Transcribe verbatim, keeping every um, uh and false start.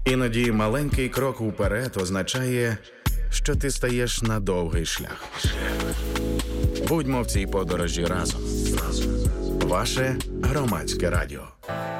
Іноді маленький крок уперед означає, що ти стаєш на довгий шлях. Будьмо в цій подорожі разом. Ваше громадське радіо.